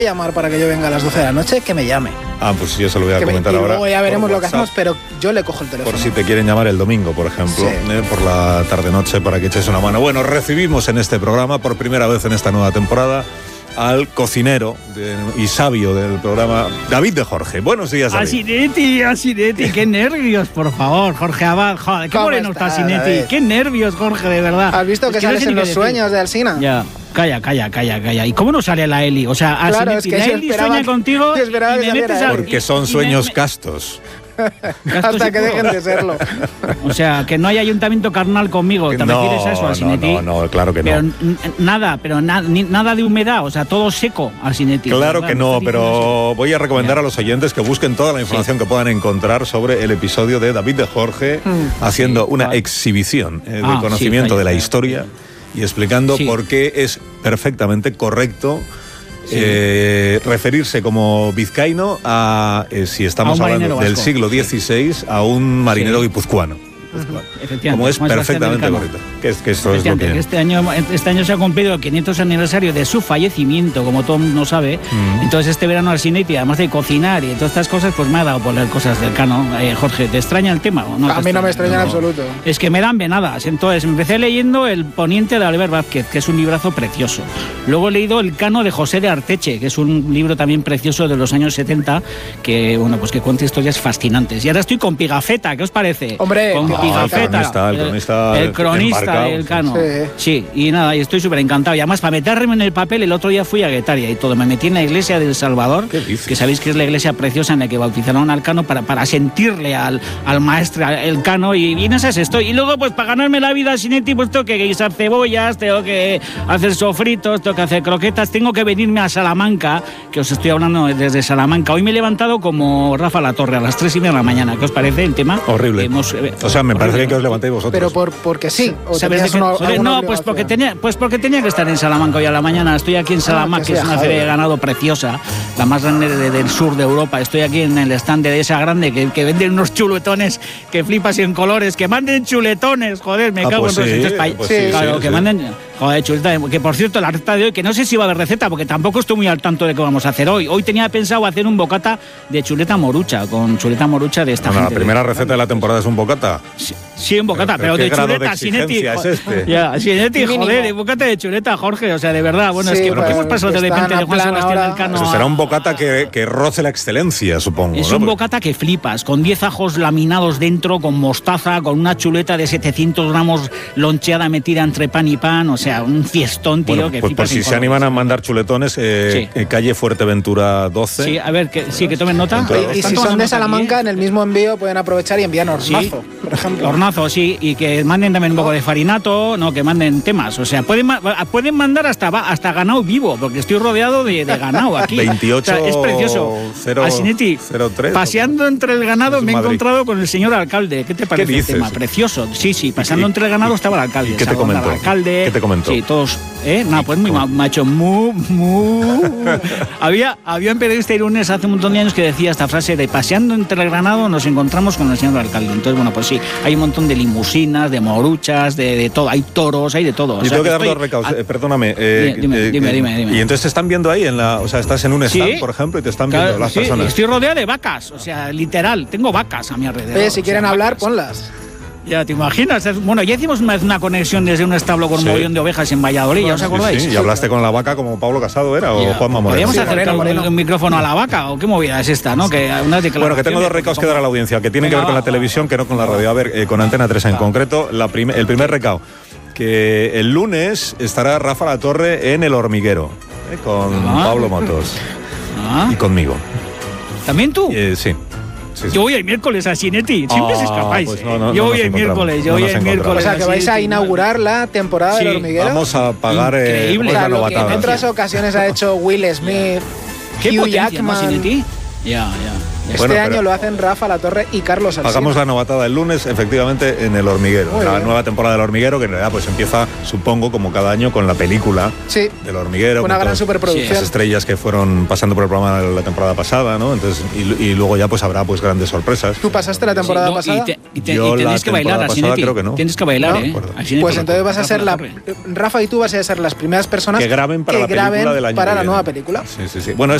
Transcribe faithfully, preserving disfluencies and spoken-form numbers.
llamar para que yo venga a las doce de la noche, que me llame. Ah, pues yo se lo voy a que comentar me, y ahora. Luego ya veremos lo que WhatsApp, hacemos, pero yo le cojo el teléfono. Por si te quieren llamar el domingo, por ejemplo, Sí. eh, por la tarde-noche, para que eches una mano. Bueno, recibimos en este programa, por primera vez en esta nueva temporada, al cocinero de, y sabio del programa, David de Jorge. Buenos días, David. Asinetti, Asinetti, qué nervios, por favor, Jorge Abad. Joder, qué moreno está Asinetti. Qué nervios, Jorge, de verdad. ¿Has visto es que, que sales no sé en ni los qué sueños decir. de Alsina? Ya. Calla, calla, calla, calla. ¿Y cómo no sale la Eli? O sea, Claro, Asinetti, es que la yo Eli esperaba sueña que- contigo yo esperaba y que me saliera metes él. a... Porque son y- y sueños me- me- castos. Hasta que dejen de serlo. O sea, que no hay ayuntamiento carnal conmigo. ¿Te No, refieres a eso, Asinetti? no, no, no, claro que no. Pero n- nada, pero na- ni- nada de humedad, o sea, todo seco, Asinetti. Claro ¿verdad? que ¿Me no, estás diciendo pero voy a recomendar Ya. a los oyentes que busquen toda la información que puedan encontrar sobre el episodio de David de Jorge Mm. haciendo Sí, una vale. exhibición eh, de Ah, sí, conocimiento calla, de la calla. historia y explicando Sí. por qué es perfectamente correcto Sí. eh, referirse como vizcaíno a, eh, si estamos A un hablando marinero del vasco. siglo dieciséis, a un marinero Sí. guipuzcoano. Efectivamente, Como es como es perfectamente Sebastián correcto. Que, es, que esto es lo Efectivamente, que... que este año, este año se ha cumplido el quinientos aniversario de su fallecimiento, como todo el mundo sabe. Mm. Entonces este verano Asinetti, además de cocinar y todas estas cosas, pues me ha dado por leer cosas del Cano. Eh, Jorge, ¿te extraña el tema o no? A te mí no me extraña en No. absoluto. Es que me dan venadas. Entonces empecé leyendo El Poniente de Albert Vázquez, que es un librazo precioso. Luego he leído El Cano de José de Arteche, que es un libro también precioso de los años setenta, que bueno, pues que cuenta historias fascinantes. Y ahora estoy con Pigafetta, ¿qué os parece? Hombre, con no, el Pigafetta. cronista, el cronista el cronista embarcado, del Cano. sí. Sí, y nada, y estoy súper encantado. Y además, para meterme en el papel, el otro día fui a Guetaria y todo. Me metí en la iglesia del Salvador, ¿Qué dices? que sabéis que es la iglesia preciosa en la que bautizaron al Cano para, para sentirle al, al maestro, el Cano. Y, y en esas estoy. Y luego, pues para ganarme la vida, Asinetti, pues tengo que guisar cebollas, tengo que hacer sofritos, tengo que hacer croquetas, tengo que venirme a Salamanca, que os estoy hablando desde Salamanca. Hoy me he levantado como Rafa Latorre a las tres y media de la mañana. ¿Qué os parece el tema? Horrible. Hemos, eh, O sea, me parece horrible, que os ¿no? levantéis vosotros. Pero por, porque sí. O ¿Sabes de tenías qué? una- Joder, alguna no, pues porque, obligación. tenía, pues porque tenía que estar en Salamanca hoy a la mañana. Estoy aquí en Salamanca, que que has es una viajado. feria de ganado preciosa, la más grande de- del sur de Europa. Estoy aquí en el stand de esa grande que, que venden unos chuletones que flipas y en colores. Que manden chuletones, joder, me Ah, cago pues en sí, Entonces, pa- pues sí, claro, sí, que sí. manden. Joder, chuleta, que por cierto, la receta de hoy, que no sé si va a haber receta, porque tampoco estoy muy al tanto de qué vamos a hacer hoy. Hoy tenía pensado hacer un bocata de chuleta morucha, con chuleta morucha de esta Bueno, la gente. primera receta de la temporada es un bocata. Sí, sí, un bocata, Pero- pero, pero de ¿qué grado de chuleta, Asinetti. exigencia es este? Ya, Asinetti, Mínimo. joder, bocata de chuleta, Jorge, o sea, de verdad. Bueno, Sí, es que ¿por qué pues, hemos pasado de están repente de a Juan plan Sebastián ahora. Elcano Pero a- será un bocata que, que roce la excelencia, supongo. Es ¿no? un Porque- bocata que flipas, con diez ajos laminados dentro, con mostaza, con una chuleta de setecientos gramos loncheada metida entre pan y pan, o sea, un fiestón, tío, Bueno, que pues por flipas si en se colores. animan a mandar chuletones, eh, Sí. eh, calle Fuerteventura doce. Sí, a ver, que, sí, que tomen nota. Entonces- Y, y ¿Están si tomando son de nota aquí, Salamanca, eh? en el mismo envío pueden aprovechar y envían hornazo, Sí. por ejemplo. Hornazo, sí, y que manden también un poco de farinato, no, que manden temas. O sea, pueden, ma- pueden mandar hasta, va- hasta ganado vivo, porque estoy rodeado de, de ganado aquí. veintiocho O sea, es precioso. cero- Asinetti, cero tres, paseando entre el ganado es me he Madrid. encontrado con el señor alcalde. ¿Qué te parece dices? el tema? Precioso. Sí, sí, pasando ¿Y- entre el ganado y- estaba el alcalde. y qué te Saludando al comentó? alcalde. ¿Qué te comentó? Sí, todos. ¿Eh? Nada, pues muy ma- macho. Mu, mu. había, había un periodista irunés hace un montón de años que decía esta frase de paseando entre el ganado nos encontramos con el señor alcalde. Entonces, bueno, pues sí, hay un montón de limusinas, de moruchas, de, de todo. Hay toros, hay de todo. O Yo sea, tengo que dar estoy- dos recaos, Ah, eh, perdóname. eh, Dime, eh, dime, eh, dime, dime. Y entonces te están viendo ahí, en la, o sea, estás en un Sí. stand, por ejemplo, y te están claro, viendo las sí, personas. estoy rodeado de vacas, o sea, literal, tengo vacas a mi alrededor. Oye, o si sea, quieren hablar, vacas. ponlas. Ya te imaginas. Es- Bueno, ya hicimos una vez una conexión desde un establo con un Sí. mogollón de ovejas en Valladolid, ¿ya os Sí, acordáis? sí, y hablaste con la vaca como Pablo Casado era, o Ya. Juanma Moreno. Podríamos Sí, acercar Moreno, un- Moreno. un micrófono a la vaca, o qué movida es esta, ¿no? Que una Bueno, que tengo dos recaos que dar a la audiencia, que tienen que Venga, ver con la va, televisión, va, que no con la radio. A ver, eh, con Antena tres en Va. concreto, la prim- el primer recao, que el lunes estará Rafa Latorre en El Hormiguero, eh, con Ah. Pablo Motos Ah, y conmigo. ¿también tú? Eh, sí. sí, sí. Yo voy el miércoles a Asinetti, siempre os Ah, escapáis. pues eh. no, no, yo no voy nos el miércoles, encontramos, yo no voy nos el encontramos. miércoles. O sea, que vais a Asinetti, inaugurar la temporada Sí, del hormiguero. Vamos a pagar eh, Increíble. la O sea, lo que en novatada. otras ocasiones ha hecho Will Smith, ¿Qué Hugh potencia, no, Jackman. Asinetti? Ya, ya. Este Bueno, pero- año lo hacen Rafa Latorre y Carlos Alsina. Hagamos la novatada el lunes, efectivamente, en El Hormiguero. Muy La bien. nueva temporada del Hormiguero, que en realidad pues empieza, supongo, como cada año, con la película Sí, del Hormiguero. una con gran todas superproducción. las estrellas que fueron pasando por el programa la temporada pasada, ¿no? Entonces, y, y luego ya pues habrá pues grandes sorpresas. ¿Tú pasaste la temporada Sí, no, y pasada? te- Y, te, Yo y tenéis la que bailar, temporada pasada Asinetti. creo que no. Tienes que bailar, ¿No? ¿eh? Asinetti. Pues entonces vas a Rafa ser la. Torre. Rafa y tú vas a ser las primeras personas Que graben para que la película graben del año para que la viene. nueva película. Sí, sí, sí. Bueno,